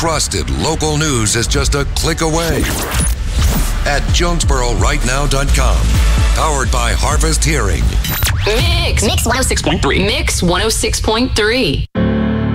Trusted local news is just a click away at JonesboroRightNow.com. Powered by Harvest Hearing. Mix 106.3. Mix 106.3.